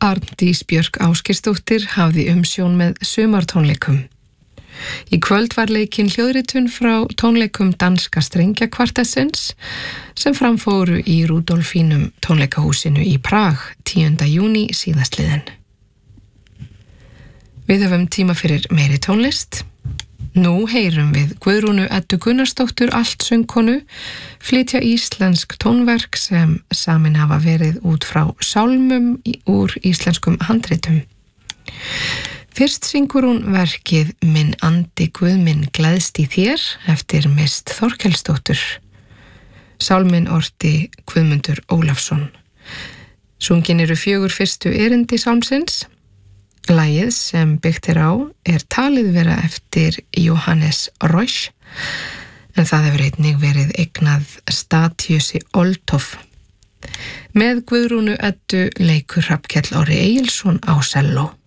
Arndís Björk Ásgeirsdóttir hafði umsjón með sumartónleikum. Í kvöld var leikinn hljóðritun frá tónleikum danska strengjakvartetsins sem framfóru í Rudolfínum tónleikahúsinu í Prag 10. júní síðastliðinn. Við höfum tíma fyrir meiri tónlist. Nú heyrum við Guðrúnu Eddu Gunnarsdóttur altsöngkonu flytja íslensk tónverk sem samin hafa verið út frá sálmum úr íslenskum handritum. Fyrst syngur hún verkið Minn andi Guð minn gleðst í þér eftir Mist Þorkelsdóttur. Sálminn orti Guðmundur Ólafsson. Sungin eru 4 fyrstu erindi sálmsins. Lagið sem byggt á talið vera eftir Johannes Reusch, en það hefur einnig verið eignað Statiusi Oltoff. Með Guðrúnu Eddu leikur Hrafnkell Orri Egilsson á selló.